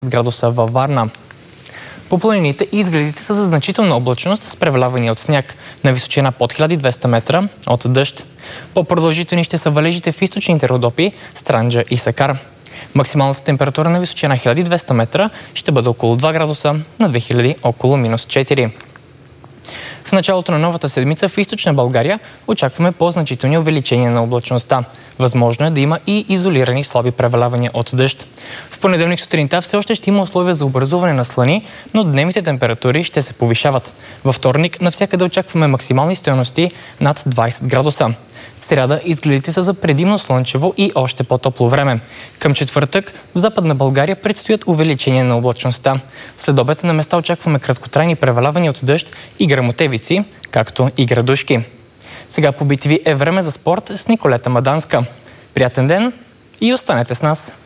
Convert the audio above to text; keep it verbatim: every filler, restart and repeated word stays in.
градуса във Варна. По планините изгледите са за значителна облачност с превалявания от сняг на височина под хиляда и двеста метра от дъжд. По-продължителни ще са валежите в източните Родопи, Странджа и Сакар. Максималната температура на височина хиляда и двеста метра ще бъде около два градуса, на две хиляди около минус четири. В началото на новата седмица в източна България очакваме по-значителни увеличения на облачността. Възможно е да има и изолирани слаби превалявания от дъжд. В понеделник сутринта все още ще има условия за образуване на слани, но дневните температури ще се повишават. Във вторник навсякъде очакваме максимални стойности над двайсет градуса. В сряда изгледите са за предимно слънчево и още по-топло време. Към четвъртък в Западна България предстоят увеличение на облачността. След обед на места очакваме краткотрайни превалявания от дъжд и гръмотевици, както и градушки. Сега по би ти ви е време за спорт с Николета Маданска. Приятен ден и останете с нас!